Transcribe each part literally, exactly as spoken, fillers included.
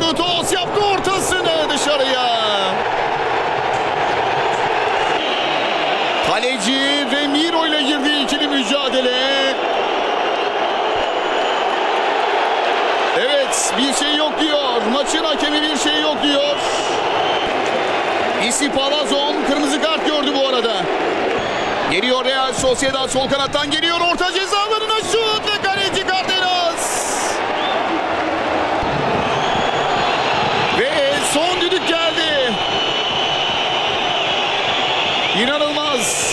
Şutos yaptı ortasını dışarıya. Kaleci Remiro ile girdiği ikili mücadele. Evet, bir şey yok diyor. Maçın hakemi bir şey yok diyor. Isi Palazon kırmızı kart gördü bu arada. Geliyor Real Sociedad, sol kanattan geliyor. Orta ceza alanına şut ve kaleci Cárdenas. Ve son düdük geldi. İnanılmaz.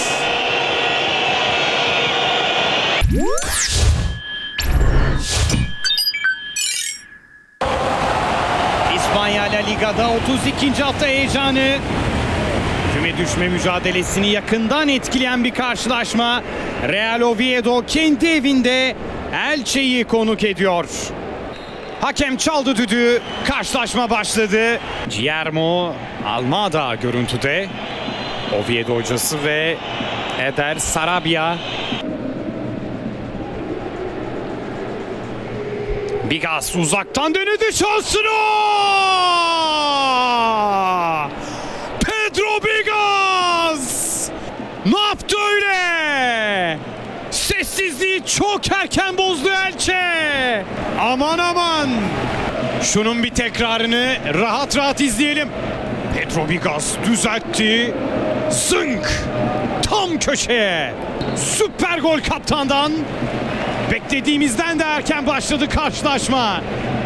İspanya La Liga'da otuz ikinci hafta heyecanı. Küme düşme mücadelesini yakından etkileyen bir karşılaşma. Real Oviedo kendi evinde Elche'yi konuk ediyor. Hakem çaldı düdüğü. Karşılaşma başladı. Guillermo Almada görüntüde. Oviedo hocası ve Eder Sarabia. Bigas uzaktan denedi şansını. Pedro Bigas! Ne yaptı öyle? Sessizliği çok erken bozdu Elche. Aman aman. Şunun bir tekrarını rahat rahat izleyelim. Pedro Bigas düzeltti. Zınk! Tam köşeye. Süper gol kaptandan. Beklediğimizden de erken başladı karşılaşma.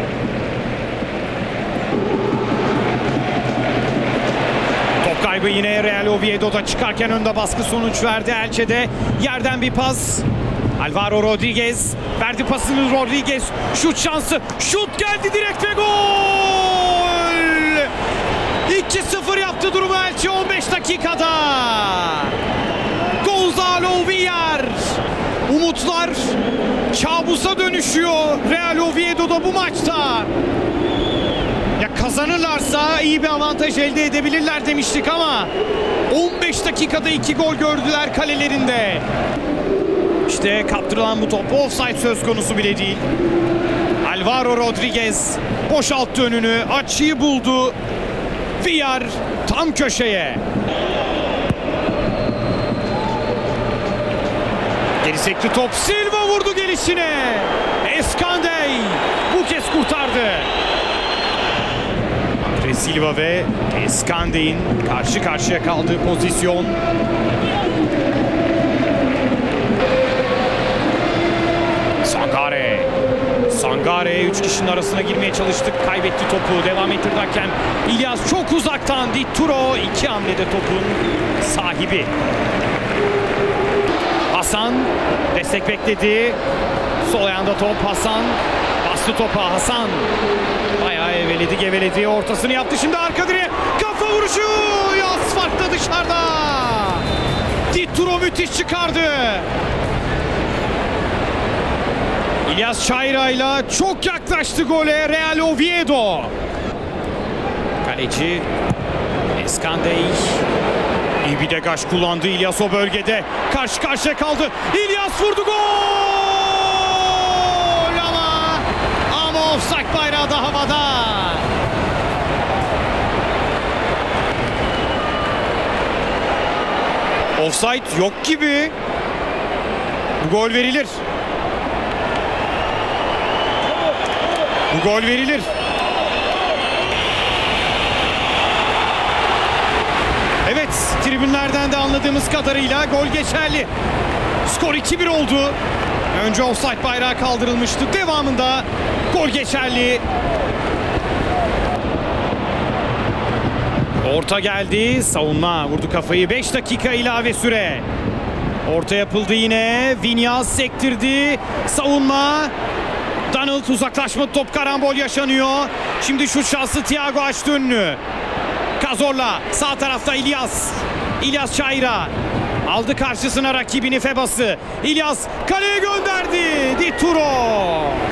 Top kaybı yine Real Oviedo'da, çıkarken önde baskı sonuç verdi Elche'de. Yerden bir pas. Alvaro Rodriguez verdi pasını. Rodriguez şut şansı. Şut geldi direkt ve gol! iki sıfır yaptı durumu Elche on beş dakikada. Gonzalo Villar. Umutlar kabusa dönüşüyor Real Oviedo'da bu maçta. Ya kazanırlarsa iyi bir avantaj elde edebilirler demiştik ama on beş dakikada iki gol gördüler kalelerinde. İşte kaptırılan bu top offside söz konusu bile değil. Alvaro Rodriguez boşalttı önünü, açıyı buldu. Villar tam köşeye. Geri sekti top. Silva vurdu gelişine. Eskandey bu kez kurtardı. Andre Silva ve Eskandey'in karşı karşıya kaldığı pozisyon. Sangare. Sangare üç kişinin arasına girmeye çalıştık. Kaybetti topu. Devam ettirirken İlyas çok uzaktan. Dituro iki hamlede topun sahibi. Hasan destek bekledi. Sol ayağında top. Hasan bastı topa. Hasan bayağı eveledi geveledi. Ortasını yaptı. Şimdi arka direğe kafa vuruşu. Yaz farklı dışarıda. Dituro müthiş çıkardı. İlyas Çayra'yla çok yaklaştı gole Real Oviedo. Kaleci Eskandey. İyi bir degaj kullandı İlyas o bölgede. Karşı karşıya kaldı. İlyas vurdu, gol! Ama ama offside bayrağı da havada. Offside yok gibi. Bu gol verilir. Bu gol verilir. Evet, tribünlerden de anladığımız kadarıyla gol geçerli. Skor iki bir oldu. Önce offside bayrağı kaldırılmıştı. Devamında gol geçerli. Orta geldi. Savunma vurdu kafayı. beş dakika ilave süre. Orta yapıldı yine. Vinyas sektirdi. Savunma. Donald uzaklaşma, top karambol yaşanıyor. Şimdi şut şansı, Thiago açtı önünü. Cazorla sağ tarafta İlyas. İlyas Çayra aldı karşısına rakibini Febas'ı. İlyas kaleye gönderdi. Dituro.